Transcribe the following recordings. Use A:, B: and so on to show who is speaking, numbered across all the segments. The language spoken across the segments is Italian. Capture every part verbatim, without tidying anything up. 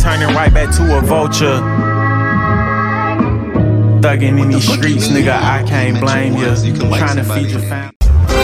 A: turning right back to a vulture. Thugging in these streets, nigga, I can't blame you. Trying to feed your family.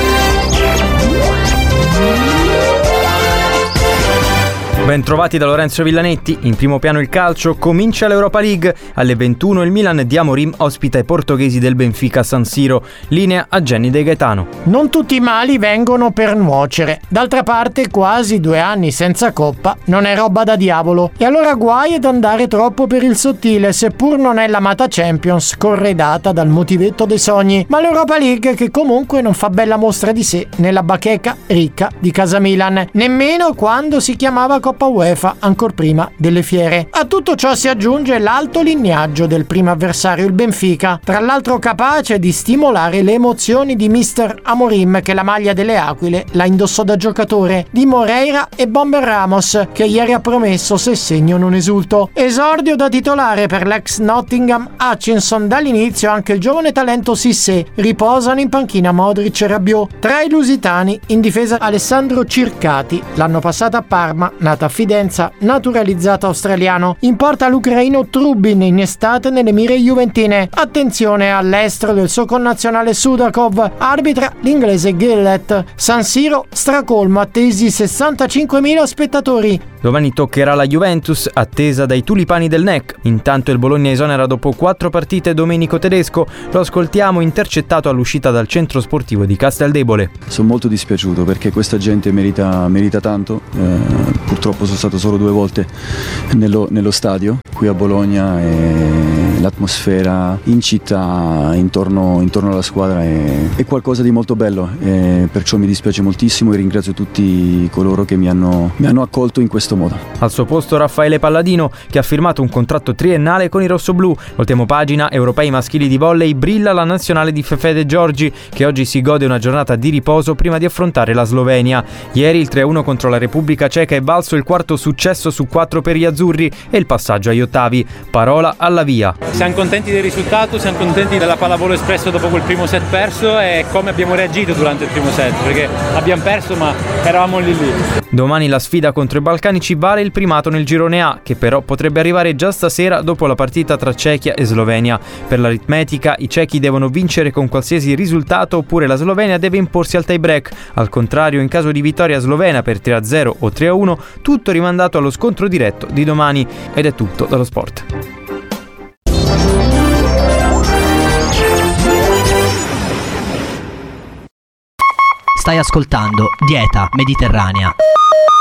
B: Ben trovati da Lorenzo Villanetti. In primo piano il calcio, comincia l'Europa League. Alle ventuno il Milan di Amorim ospita i portoghesi del Benfica a San Siro. Linea a Jenny De Gaetano.
C: Non tutti i mali vengono per nuocere. D'altra parte quasi due anni senza coppa non è roba da diavolo. E allora guai ad andare troppo per il sottile, seppur non è l'amata Champions corredata dal motivetto dei sogni, ma l'Europa League che comunque non fa bella mostra di sé nella bacheca ricca di casa Milan, nemmeno quando si chiamava Coppa UEFA, ancor prima delle fiere. A tutto ciò si aggiunge l'alto lignaggio del primo avversario, il Benfica, tra l'altro capace di stimolare le emozioni di mister Amorim, che la maglia delle Aquile la indossò da giocatore, di Moreira e Bomber Ramos, che ieri ha promesso se segno non esulto. Esordio da titolare per l'ex Nottingham Hutchinson. Dall'inizio anche il giovane talento Cissé. Riposano in panchina Modric e Rabiot. Tra i lusitani in difesa Alessandro Circati, l'anno passato a Parma, nata a Fidenza, naturalizzato australiano. In porta l'ucraino Trubin, in estate nelle mire juventine. Attenzione all'estero del suo connazionale Sudakov, arbitra l'inglese Gillett. San Siro stracolmo, attesi sessantacinquemila spettatori.
B: Domani toccherà la Juventus, attesa dai tulipani del N E C. Intanto il Bologna esonera dopo quattro partite Domenico Tedesco. Lo ascoltiamo intercettato all'uscita dal centro sportivo di Casteldebole.
D: Sono molto dispiaciuto perché questa gente merita, merita tanto. Eh, purtroppo sono stato solo due volte nello, nello stadio qui a Bologna e l'atmosfera in città intorno, intorno alla squadra è, è qualcosa di molto bello, e perciò mi dispiace moltissimo e ringrazio tutti coloro che mi hanno, mi hanno accolto in questo modo.
B: Al suo posto Raffaele Palladino, che ha firmato un contratto triennale con i rossoblù. Voltiamo pagina, europei maschili di volley, brilla la nazionale di Fefede Giorgi, che oggi si gode una giornata di riposo prima di affrontare la Slovenia. Ieri il tre a uno contro la Repubblica Ceca è valso il quarto successo su quattro per gli azzurri e il passaggio agli ottavi. Parola alla via.
E: Siamo contenti del risultato, siamo contenti della pallavolo espresso dopo quel primo set perso e come abbiamo reagito durante il primo set, perché abbiamo perso ma eravamo lì lì.
B: Domani la sfida contro i balcanici vale il primato nel girone A, che però potrebbe arrivare già stasera dopo la partita tra Cechia e Slovenia. Per l'aritmetica i cechi devono vincere con qualsiasi risultato oppure la Slovenia deve imporsi al tie break. Al contrario, in caso di vittoria slovena per tre a zero o tre a uno, tutto rimandato allo scontro diretto di domani. Ed è tutto dallo sport.
F: Stai ascoltando Dieta Mediterranea.